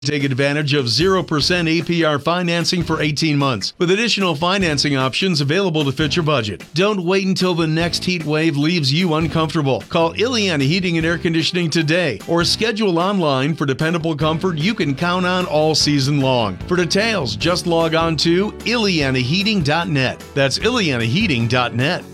Take advantage of 0% APR financing for 18 months, with additional financing options available to fit your budget. Don't wait until the next heat wave leaves you uncomfortable. Call Ileana Heating and Air Conditioning today, or schedule online for dependable comfort you can count on all season long. For details, just log on to IleanaHeating.net. That's IleanaHeating.net.